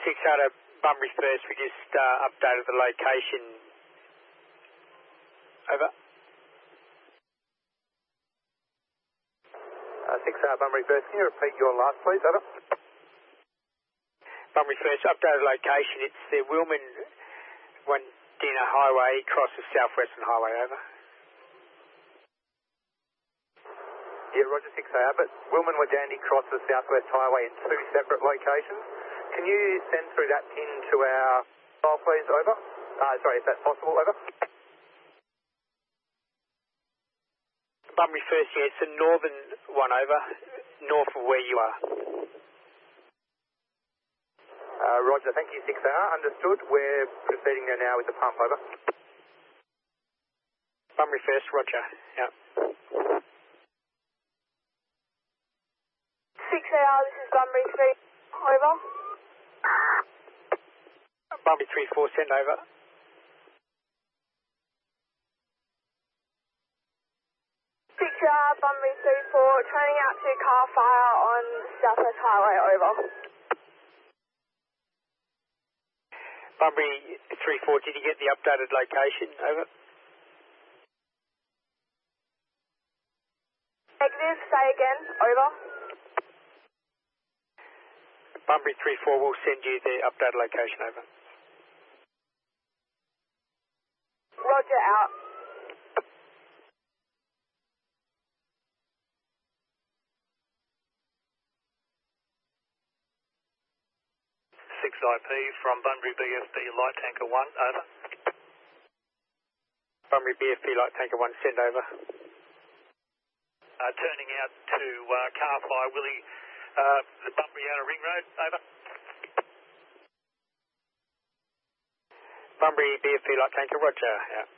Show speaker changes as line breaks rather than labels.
6 out of Bunbury first, we just updated the location. Over.
6 out of Bunbury first, can you repeat your last please? Over.
Bunbury first, updated location. It's the Wilman Wandina Highway, crosses Southwestern Highway. Over.
Yeah, Roger, 6 out, but Wilman Wandina crosses Southwest Highway in 2 separate locations. Can you send through that pin to our file, please? Over. Sorry, if that's possible. Over.
Bunbury first, yeah, it's the northern one. Over, north of where you are.
Roger, thank you, 6 hour. Understood. We're proceeding there now with the pump. Over.
Bunbury first, Roger. Yeah.
6 hour, this is Bunbury 3. Over.
Bunbury 3-4, send over.
Bunbury 3-4, turning out to car fire on Southwest Highway. Over.
Bunbury 3-4, did you get the updated location? Over.
Negative, say again. Over.
Bunbury 3-4 will send you the updated location. Over.
Roger, out.
IP from Bunbury BFB Light Tanker 1, over.
Bunbury BFB Light Tanker 1, send over.
Turning out to car fire, Willie, the Bunbury Outer Ring Road, over.
Bunbury BFB Light Tanker, Roger, yeah.